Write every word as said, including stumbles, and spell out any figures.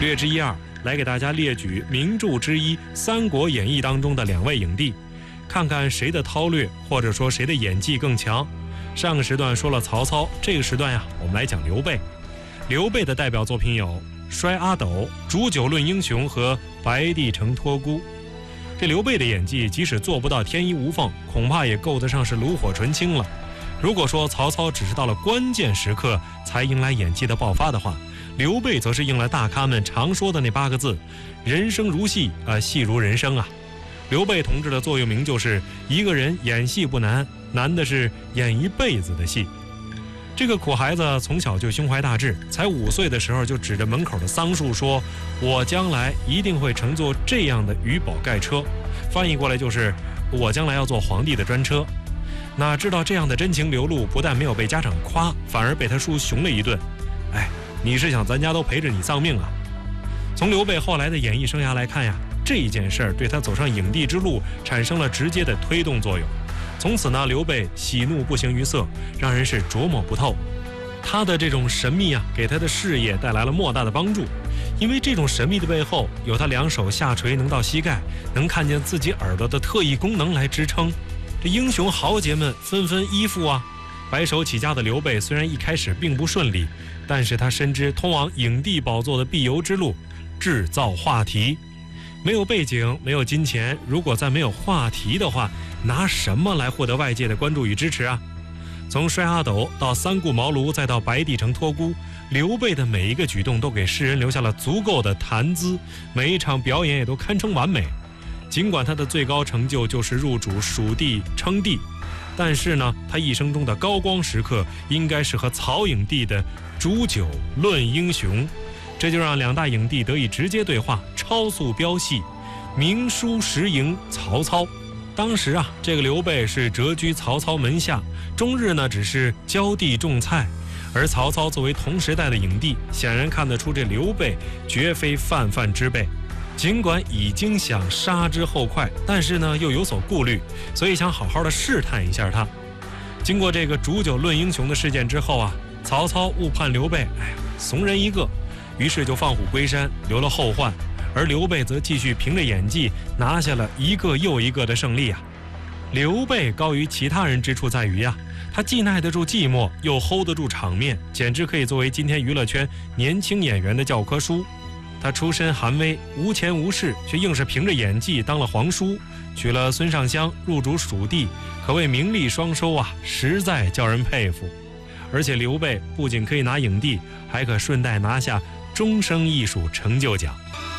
略知一二，来给大家列举名著之一《三国演义》当中的两位影帝，看看谁的韬略或者说谁的演技更强。上个时段说了曹操，这个时段呀，我们来讲刘备。刘备的代表作品有《摔阿斗》《煮酒论英雄》和《白帝城托孤》。这刘备的演技即使做不到天衣无缝，恐怕也够得上是炉火纯青了。如果说曹操只是到了关键时刻才迎来演技的爆发的话，刘备则是应了大咖们常说的那八个字：人生如戏啊，戏如人生啊。刘备同志的座右铭就是一个人演戏不难，难的是演一辈子的戏。这个苦孩子从小就胸怀大志，才五岁的时候就指着门口的桑树说：我将来一定会乘坐这样的鱼宝盖车，翻译过来就是我将来要坐皇帝的专车。哪知道这样的真情流露，不但没有被家长夸，反而被他叔熊了一顿。哎，你是想咱家都陪着你丧命啊？从刘备后来的演艺生涯来看呀，这件事儿对他走上影帝之路产生了直接的推动作用。从此呢，刘备喜怒不形于色，让人是琢磨不透。他的这种神秘啊，给他的事业带来了莫大的帮助。因为这种神秘的背后，有他两手下垂能到膝盖，能看见自己耳朵的特异功能来支撑。这英雄豪杰们纷纷依附啊。白手起家的刘备虽然一开始并不顺利，但是他深知通往影帝宝座的必由之路，制造话题。没有背景，没有金钱，如果再没有话题的话，拿什么来获得外界的关注与支持啊？从摔阿斗到三顾茅庐，再到白帝城托孤，刘备的每一个举动都给世人留下了足够的谈资，每一场表演也都堪称完美。尽管他的最高成就就是入主蜀地称帝，但是呢，他一生中的高光时刻应该是和曹影帝的煮酒论英雄，这就让两大影帝得以直接对话，超速飙戏，明书实赢曹操。当时啊，这个刘备是谪居曹操门下，终日呢只是浇地种菜，而曹操作为同时代的影帝，显然看得出这刘备绝非泛泛之辈。尽管已经想杀之后快，但是呢又有所顾虑，所以想好好的试探一下他。经过这个煮酒论英雄的事件之后啊，曹操误判刘备，哎呀，怂人一个，于是就放虎归山，留了后患。而刘备则继续凭着演技拿下了一个又一个的胜利啊！刘备高于其他人之处在于呀、啊，他既耐得住寂寞，又 hold 得住场面，简直可以作为今天娱乐圈年轻演员的教科书。他出身寒微，无钱无势，却硬是凭着演技当了皇叔，娶了孙尚香，入主蜀地，可谓名利双收啊，实在叫人佩服。而且刘备不仅可以拿影帝，还可顺带拿下终生艺术成就奖。